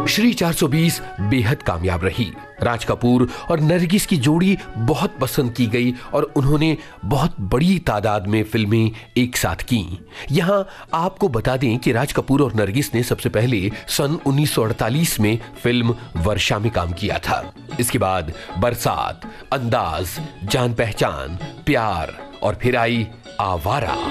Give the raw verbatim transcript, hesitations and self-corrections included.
श्री चार सौ बीस बेहद कामयाब रही। राज कपूर और नरगिस की जोड़ी बहुत पसंद की गई और उन्होंने बहुत बड़ी तादाद में फिल्में एक साथ की। यहां आपको बता दें कि राज कपूर और नरगिस ने सबसे पहले सन उन्नीस सौ अड़तालीस में फिल्म वर्षा में काम किया था। इसके बाद बरसात, अंदाज, जान पहचान, प्यार और फिर आई आवारा।